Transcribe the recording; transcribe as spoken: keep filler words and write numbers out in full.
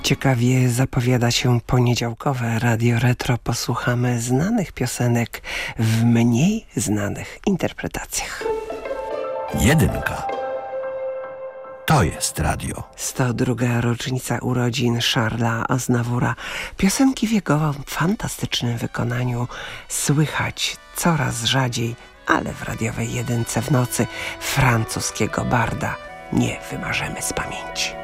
Ciekawie zapowiada się poniedziałkowe Radio Retro. Posłuchamy znanych piosenek w mniej znanych interpretacjach. Jedynka. To jest radio. sto druga rocznica urodzin Charlesa Aznavoura. Piosenki w jego fantastycznym wykonaniu słychać coraz rzadziej, ale w radiowej jedynce w nocy francuskiego barda nie wymarzemy z pamięci.